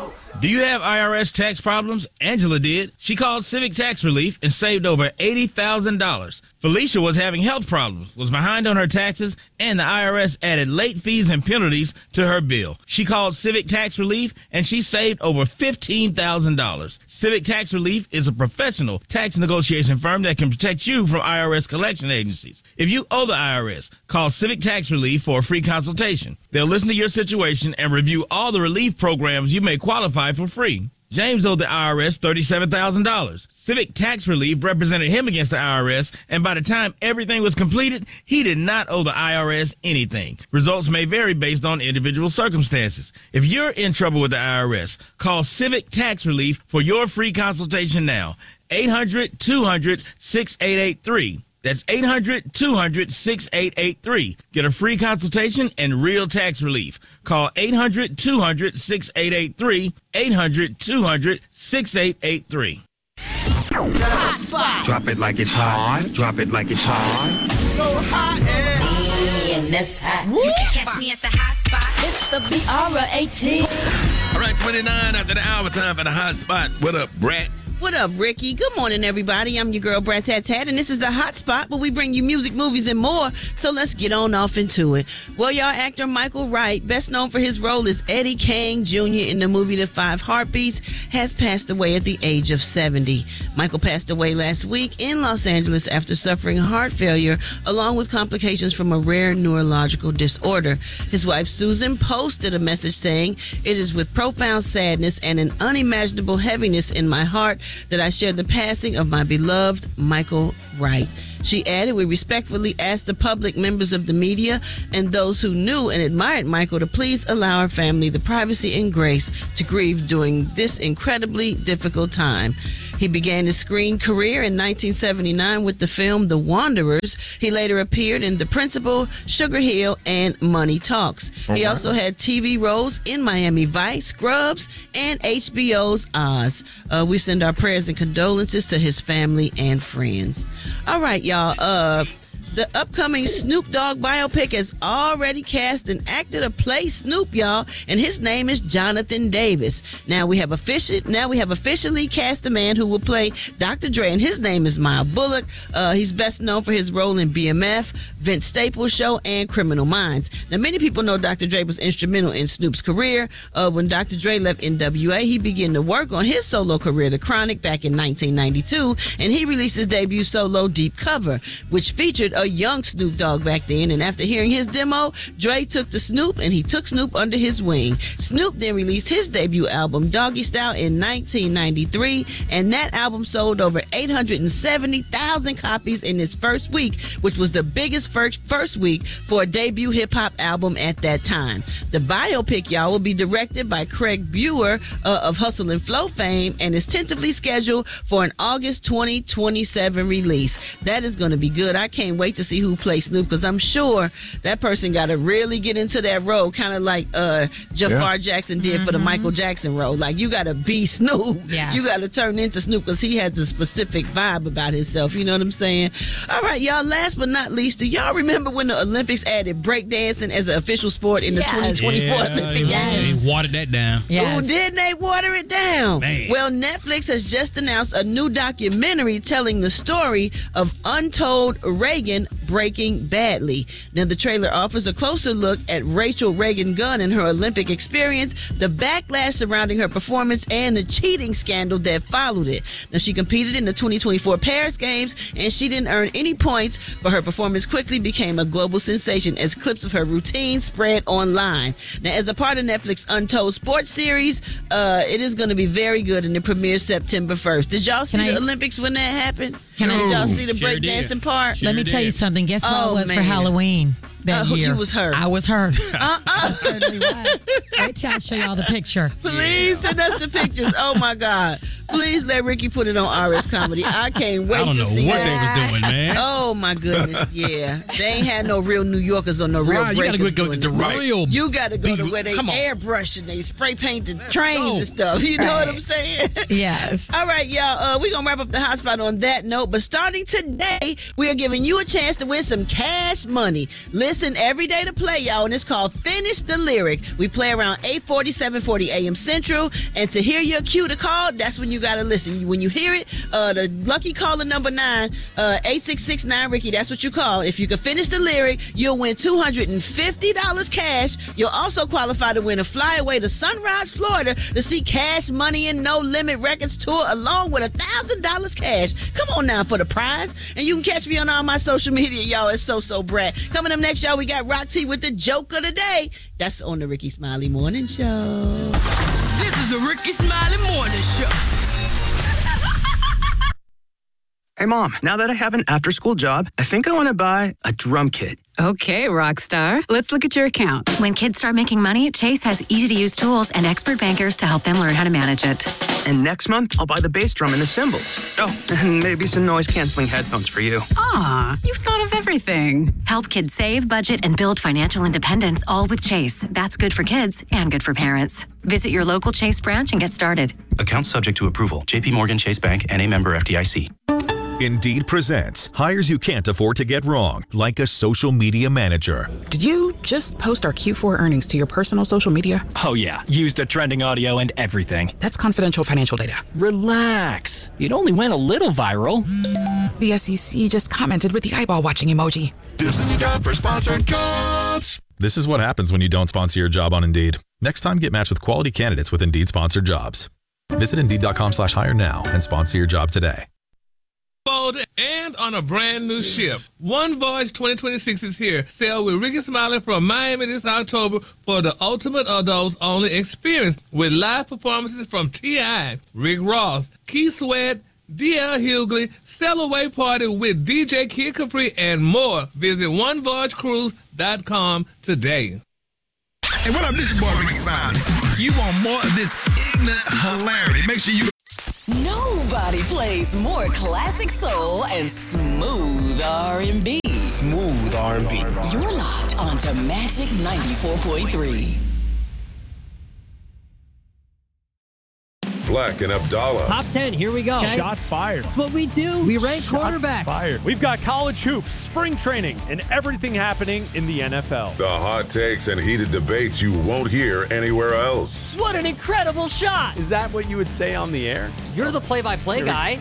Do you have IRS tax problems? Angela did. She called Civic Tax Relief and saved over $80,000. Felicia was having health problems, was behind on her taxes, and the IRS added late fees and penalties to her bill. She called Civic Tax Relief and she saved over $15,000. Civic Tax Relief is a professional tax negotiation firm that can protect you from IRS collection agencies. If you owe the IRS, call Civic Tax Relief for a free consultation. They'll listen to your situation and review all the relief programs you may qualify for free. James owed the IRS $37,000. Civic Tax Relief represented him against the IRS, and by the time everything was completed, he did not owe the IRS anything. Results may vary based on individual circumstances. If you're in trouble with the IRS, call Civic Tax Relief for your free consultation now. 800-200-6883. That's 800-200-6883. Get a free consultation and real tax relief. Call 800-200-6883. 800-200-6883. The Hot Spot. Drop it like it's hot. Drop it like it's hot. So hot and that's hot. You can catch me at the Hot Spot. It's the BR18. All right, 29 after the hour, time for the Hot Spot. What up, Brat? What up, Ricky? Good morning, everybody. I'm your girl, Brat Tat Tat, and this is the Hot Spot where we bring you music, movies, and more. So let's get on off into it. Well, y'all, actor Michael Wright, best known for his role as Eddie Kane Jr. in the movie The Five Heartbeats, has passed away at the age of 70. Michael passed away last week in Los Angeles after suffering heart failure, along with complications from a rare neurological disorder. His wife, Susan, posted a message saying, "It is with profound sadness and an unimaginable heaviness in my heart that I share the passing of my beloved Michael Wright." She added, "We respectfully ask the public, members of the media, and those who knew and admired Michael to please allow our family the privacy and grace to grieve during this incredibly difficult time." He began his screen career in 1979 with the film The Wanderers. He later appeared in The Principal, Sugar Hill, and Money Talks. He also had TV roles in Miami Vice, Scrubs, and HBO's Oz. We send our prayers and condolences to his family and friends. All right, y'all. The upcoming Snoop Dogg biopic has already cast an actor to play Snoop, y'all, and his name is Jonathan Davis. Now we have officially cast the man who will play Dr. Dre, and his name is Miles Bullock. He's best known for his role in BMF, Vince Staples Show, and Criminal Minds. Now, many people know Dr. Dre was instrumental in Snoop's career. When Dr. Dre left NWA, he began to work on his solo career, The Chronic, back in 1992, and he released his debut solo, Deep Cover, which featured a young Snoop Dogg back then. And after hearing his demo, Dre took Snoop under his wing. Snoop then released his debut album, Doggy Style, in 1993, and that album sold over 870,000 copies in its first week, which was the biggest first week for a debut hip-hop album at that time. The biopic, y'all, will be directed by Craig Brewer of Hustle and Flow fame, and is tentatively scheduled for an August 2027 release. That is going to be good. I can't wait to see who plays Snoop, because I'm sure that person got to really get into that role, kind of like Jafar Jackson did for the Michael Jackson role. Like, you got to be Snoop. Yeah. You got to turn into Snoop, because he has a specific vibe about himself. You know what I'm saying? All right, y'all, last but not least, do y'all remember when the Olympics added breakdancing as an official sport in the 2024 Olympics? They watered that down. Yes. Oh, didn't they water it down? Man. Well, Netflix has just announced a new documentary telling the story of untold Reagan breaking badly. Now, the trailer offers a closer look at Rachel Reagan Gunn and her Olympic experience, the backlash surrounding her performance, and the cheating scandal that followed it. Now, she competed in the 2024 Paris Games, and she didn't earn any points, but her performance quickly became a global sensation as clips of her routine spread online. Now, as a part of Netflix Untold Sports series, it is going to be very good, and it premieres September 1st. Did y'all see the Olympics when that happened? Did y'all see the breakdancing part? Let me tell you something. Guess what it was for Halloween that year? You was her. I was her. I certainly was. Wait till I show y'all the picture. Please send us the pictures. Oh, my God. Please let Ricky put it on RS Comedy. I can't wait I don't to know see what that. they was doing, man. Oh my goodness, yeah. They ain't had no real New Yorkers or no real Right, you gotta breakers go doing to it. real. You got to go to Be- where they come on. airbrush and they spray paint the trains and stuff. You know what I'm saying? Yes. All right, y'all. We're going to wrap up the hotspot on that note. But starting today, we are giving you a chance to win some cash money. Listen every day to play, y'all. And it's called Finish the Lyric. We play around 8:40, 7:40 a.m. Central. And to hear your cue to call, that's when you got to listen. When you hear it, the lucky caller number 9, 866-9-RICKY. That's what you call. If you can finish the lyric, you'll win $250 cash. You'll also qualify to win a flyaway to Sunrise, Florida to see Cash Money and No Limit Records tour along with $1,000 cash. Come on now for the prize. And you can catch me on all my social media, y'all. It's So Brad. Coming up next, y'all, we got Roxy with the joke of the day. That's on the Ricky Smiley Morning Show. This is the Ricky Smiley Morning Show. Hey, Mom, now that I have an after-school job, I think I want to buy a drum kit. Okay, Rockstar. Let's look at your account. When kids start making money, Chase has easy-to-use tools and expert bankers to help them learn how to manage it. And next month, I'll buy the bass drum and the cymbals. Oh, and maybe some noise-canceling headphones for you. Aw, you've thought of everything. Help kids save, budget, and build financial independence, all with Chase. That's good for kids and good for parents. Visit your local Chase branch and get started. Account subject to approval. JP Morgan Chase Bank and a member FDIC. Indeed presents hires you can't afford to get wrong, like a social media manager. Did you just post our Q4 earnings to your personal social media? Oh yeah, used a trending audio and everything. That's confidential financial data. Relax. It only went a little viral. The SEC just commented with the eyeball watching emoji. This is a job for sponsored jobs. This is what happens when you don't sponsor your job on Indeed. Next time, get matched with quality candidates with Indeed sponsored jobs. Visit Indeed.com/hire now and sponsor your job today. And on a brand new ship. One Voyage 2026 is here. Sail with Ricky Smiley from Miami this October for the ultimate adults only experience with live performances from T.I., Rick Ross, Keith Sweat, D.L. Hughley, Sail Away Party with DJ Kid Capri, and more. Visit OneVoyageCruise.com today. Hey, what up? This is your boy Ricky Smiley. You want more of this ignorant hilarity? Make sure you... Nobody plays more classic soul and smooth R&B. Smooth R&B. You're locked onto Magic 94.3. Black and Abdallah. Top 10, here we go. Okay. Shots fired. That's what we do. We rank quarterbacks. Fired. We've got college hoops, spring training, and everything happening in the NFL. The hot takes and heated debates you won't hear anywhere else. What an incredible shot. Is that what you would say on the air? You're the play-by-play guy.